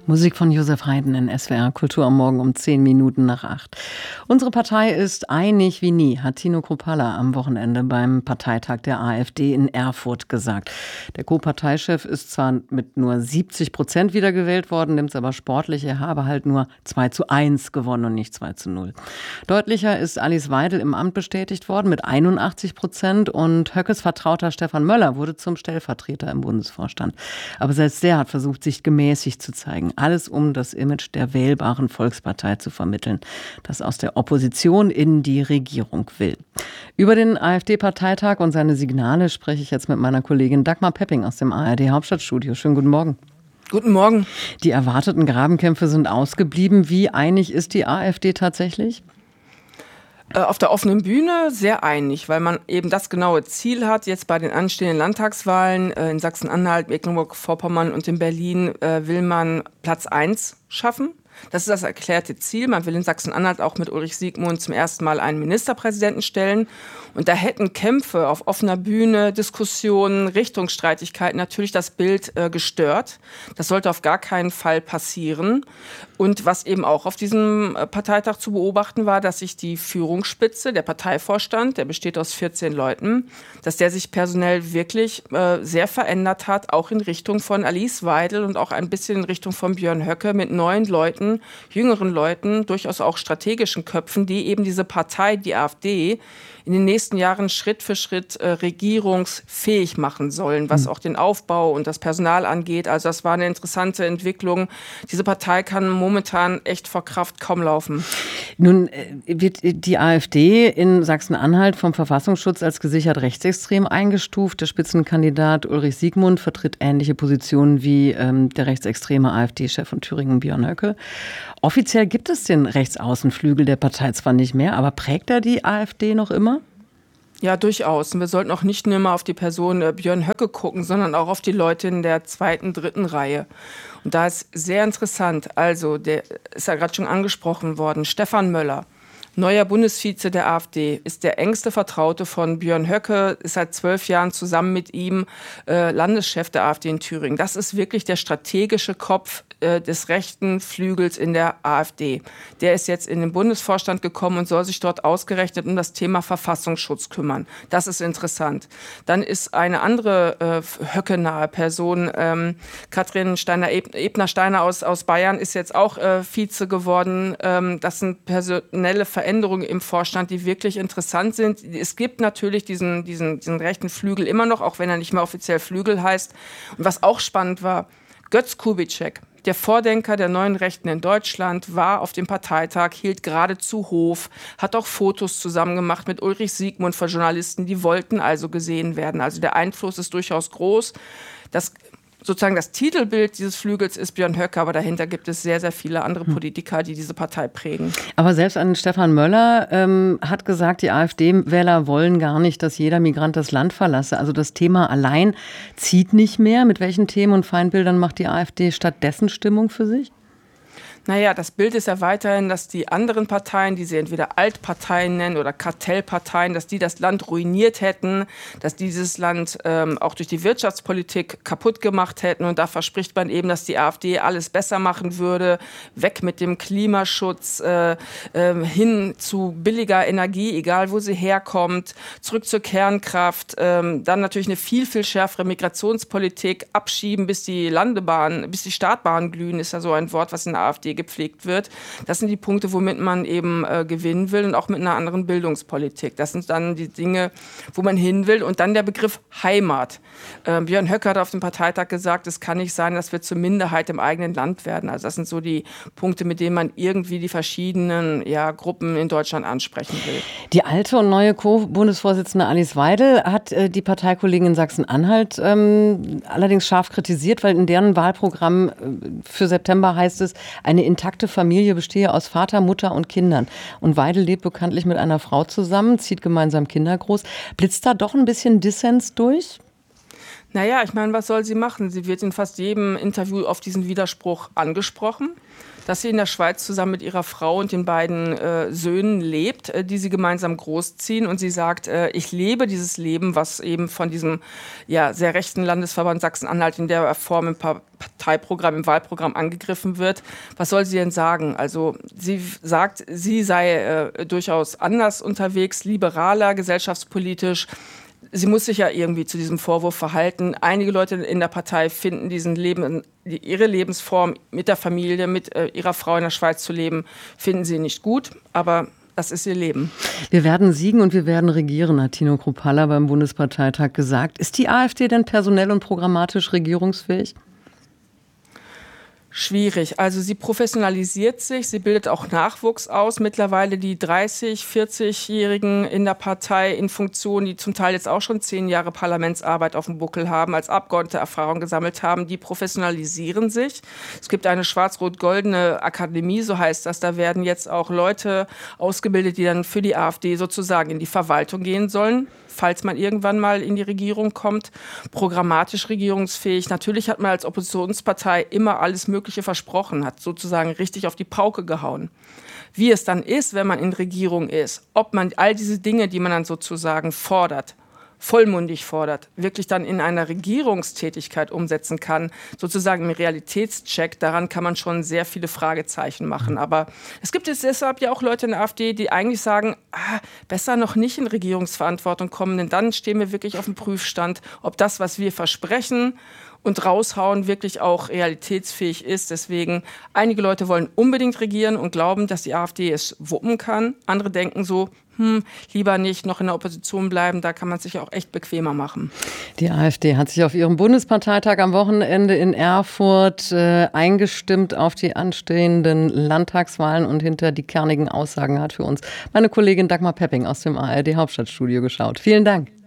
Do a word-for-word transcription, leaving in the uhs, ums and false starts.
Musik von Josef Haydn in S W R Kultur am Morgen um zehn Minuten nach acht. Unsere Partei ist einig wie nie, hat Tino Kruppalla am Wochenende beim Parteitag der AfD in Erfurt gesagt. Der Co-Parteichef ist zwar mit nur siebzig Prozent wiedergewählt worden, nimmt es aber sportlich, er habe halt nur zwei zu eins gewonnen und nicht zwei zu null. Deutlicher ist Alice Weidel im Amt bestätigt worden mit einundachtzig Prozent und Höckes Vertrauter Stefan Möller wurde zum Stellvertreter im Bundesvorstand. Aber selbst der hat versucht, sich gemäßigt zu zeigen. Alles, um das Image der wählbaren Volkspartei zu vermitteln, das aus der Opposition in die Regierung will. Über den AfD-Parteitag und seine Signale spreche ich jetzt mit meiner Kollegin Dagmar Pepping aus dem A R D-Hauptstadtstudio. Schönen guten Morgen. Guten Morgen. Die erwarteten Grabenkämpfe sind ausgeblieben. Wie einig ist die AfD tatsächlich? Auf der offenen Bühne sehr einig, weil man eben das genaue Ziel hat, jetzt bei den anstehenden Landtagswahlen in Sachsen-Anhalt, Mecklenburg-Vorpommern und in Berlin will man Platz eins schaffen. Das ist das erklärte Ziel. Man will in Sachsen-Anhalt auch mit Ulrich Siegmund zum ersten Mal einen Ministerpräsidenten stellen. Und da hätten Kämpfe auf offener Bühne, Diskussionen, Richtungsstreitigkeiten natürlich das Bild äh, gestört. Das sollte auf gar keinen Fall passieren. Und was eben auch auf diesem Parteitag zu beobachten war, dass sich die Führungsspitze, der Parteivorstand, der besteht aus vierzehn Leuten, dass der sich personell wirklich äh, sehr verändert hat, auch in Richtung von Alice Weidel und auch ein bisschen in Richtung von Björn Höcke mit neuen Leuten, jüngeren Leuten, durchaus auch strategischen Köpfen, die eben diese Partei, die AfD, in den nächsten Jahren Schritt für Schritt äh, regierungsfähig machen sollen, was auch den Aufbau und das Personal angeht. Also das war eine interessante Entwicklung. Diese Partei kann momentan echt vor Kraft kaum laufen. Nun äh, wird die AfD in Sachsen-Anhalt vom Verfassungsschutz als gesichert rechtsextrem eingestuft. Der Spitzenkandidat Ulrich Siegmund vertritt ähnliche Positionen wie ähm, der rechtsextreme AfD-Chef von Thüringen Björn Höcke. Offiziell gibt es den Rechtsaußenflügel der Partei zwar nicht mehr, aber prägt er die AfD noch immer? Ja, durchaus. Und wir sollten auch nicht nur mal auf die Person äh, Björn Höcke gucken, sondern auch auf die Leute in der zweiten, dritten Reihe. Und da ist sehr interessant, also der ist ja gerade schon angesprochen worden, Stefan Möller, neuer Bundesvize der AfD, ist der engste Vertraute von Björn Höcke, ist seit zwölf Jahren zusammen mit ihm äh, Landeschef der AfD in Thüringen. Das ist wirklich der strategische Kopf äh, des rechten Flügels in der AfD. Der ist jetzt in den Bundesvorstand gekommen und soll sich dort ausgerechnet um das Thema Verfassungsschutz kümmern. Das ist interessant. Dann ist eine andere äh, Höcke-nahe Person, ähm, Katrin Steiner-Ebner-Steiner aus, aus Bayern, ist jetzt auch äh, Vize geworden. Ähm, das sind personelle Veränderungen Veränderungen im Vorstand, die wirklich interessant sind. Es gibt natürlich diesen, diesen, diesen rechten Flügel immer noch, auch wenn er nicht mehr offiziell Flügel heißt. Und was auch spannend war, Götz Kubitschek, der Vordenker der neuen Rechten in Deutschland, war auf dem Parteitag, hielt geradezu Hof, hat auch Fotos zusammen gemacht mit Ulrich Siegmund von Journalisten, die wollten also gesehen werden. Also der Einfluss ist durchaus groß. Das Sozusagen das Titelbild dieses Flügels ist Björn Höcke, aber dahinter gibt es sehr, sehr viele andere Politiker, die diese Partei prägen. Aber selbst ein Stefan Möller ähm, hat gesagt, die AfD-Wähler wollen gar nicht, dass jeder Migrant das Land verlasse. Also das Thema allein zieht nicht mehr. Mit welchen Themen und Feindbildern macht die AfD stattdessen Stimmung für sich? Naja, das Bild ist ja weiterhin, dass die anderen Parteien, die sie entweder Altparteien nennen oder Kartellparteien, dass die das Land ruiniert hätten, dass dieses Land ähm, auch durch die Wirtschaftspolitik kaputt gemacht hätten. Und da verspricht man eben, dass die AfD alles besser machen würde, weg mit dem Klimaschutz, äh, äh, hin zu billiger Energie, egal wo sie herkommt, zurück zur Kernkraft, äh, dann natürlich eine viel, viel schärfere Migrationspolitik, abschieben, bis die Landebahn, bis die Startbahn glühen, ist ja so ein Wort, was in der AfD gepflegt wird. Das sind die Punkte, womit man eben äh, gewinnen will und auch mit einer anderen Bildungspolitik. Das sind dann die Dinge, wo man hin will. Und dann der Begriff Heimat. Äh, Björn Höcke hat auf dem Parteitag gesagt, es kann nicht sein, dass wir zur Minderheit im eigenen Land werden. Also das sind so die Punkte, mit denen man irgendwie die verschiedenen ja, Gruppen in Deutschland ansprechen will. Die alte und neue Co-Bundesvorsitzende Alice Weidel hat äh, die Parteikollegin in Sachsen-Anhalt ähm, allerdings scharf kritisiert, weil in deren Wahlprogramm äh, für September heißt es, eine intakte Familie bestehe aus Vater, Mutter und Kindern. Und Weidel lebt bekanntlich mit einer Frau zusammen, zieht gemeinsam Kinder groß. Blitzt da doch ein bisschen Dissens durch? Naja, ich meine, was soll sie machen? Sie wird in fast jedem Interview auf diesen Widerspruch angesprochen, dass sie in der Schweiz zusammen mit ihrer Frau und den beiden äh, Söhnen lebt, äh, die sie gemeinsam großziehen. Und sie sagt, äh, ich lebe dieses Leben, was eben von diesem ja, sehr rechten Landesverband Sachsen-Anhalt in der Form im Parteiprogramm, im Wahlprogramm angegriffen wird. Was soll sie denn sagen? Also sie sagt, sie sei äh, durchaus anders unterwegs, liberaler, gesellschaftspolitisch. Sie muss sich ja irgendwie zu diesem Vorwurf verhalten. Einige Leute in der Partei finden diesen Leben, ihre Lebensform mit der Familie, mit äh, ihrer Frau in der Schweiz zu leben, finden sie nicht gut. Aber das ist ihr Leben. Wir werden siegen und wir werden regieren, hat Tino Kruppalla beim Bundesparteitag gesagt. Ist die AfD denn personell und programmatisch regierungsfähig? Schwierig. Also sie professionalisiert sich, sie bildet auch Nachwuchs aus. Mittlerweile die dreißig-, vierzig-Jährigen in der Partei in Funktion, die zum Teil jetzt auch schon zehn Jahre Parlamentsarbeit auf dem Buckel haben, als Abgeordnete Erfahrung gesammelt haben, die professionalisieren sich. Es gibt eine schwarz-rot-goldene Akademie, so heißt das. Da werden jetzt auch Leute ausgebildet, die dann für die AfD sozusagen in die Verwaltung gehen sollen, falls man irgendwann mal in die Regierung kommt. Programmatisch regierungsfähig. Natürlich hat man als Oppositionspartei immer alles Mögliche versprochen, hat sozusagen richtig auf die Pauke gehauen. Wie es dann ist, wenn man in Regierung ist, ob man all diese Dinge, die man dann sozusagen fordert, vollmundig fordert, wirklich dann in einer Regierungstätigkeit umsetzen kann, sozusagen im Realitätscheck, daran kann man schon sehr viele Fragezeichen machen. Aber es gibt jetzt deshalb ja auch Leute in der AfD, die eigentlich sagen, ah, besser noch nicht in Regierungsverantwortung kommen, denn dann stehen wir wirklich auf dem Prüfstand, ob das, was wir versprechen und raushauen, wirklich auch realitätsfähig ist. Deswegen, einige Leute wollen unbedingt regieren und glauben, dass die AfD es wuppen kann. Andere denken so, hm, lieber nicht noch in der Opposition bleiben, da kann man sich auch echt bequemer machen. Die AfD hat sich auf ihrem Bundesparteitag am Wochenende in Erfurt äh, eingestimmt auf die anstehenden Landtagswahlen und hinter die kernigen Aussagen hat für uns meine Kollegin Dagmar Pepping aus dem A R D Hauptstadtstudio geschaut. Vielen Dank.